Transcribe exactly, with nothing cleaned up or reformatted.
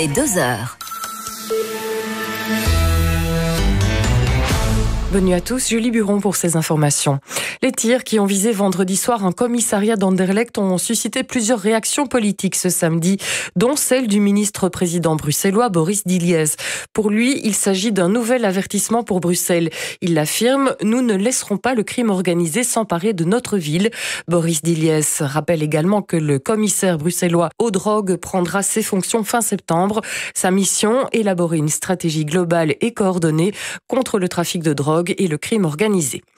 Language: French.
les deux heures. Bonne nuit à tous, Julie Buron pour ces informations. Les tirs qui ont visé vendredi soir un commissariat d'Anderlecht ont suscité plusieurs réactions politiques ce samedi, dont celle du ministre-président bruxellois Boris Diliès. Pour lui, il s'agit d'un nouvel avertissement pour Bruxelles. Il l'affirme, nous ne laisserons pas le crime organisé s'emparer de notre ville. Boris Diliès rappelle également que le commissaire bruxellois aux drogues prendra ses fonctions fin septembre. Sa mission, élaborer une stratégie globale et coordonnée contre le trafic de drogue et le crime organisé.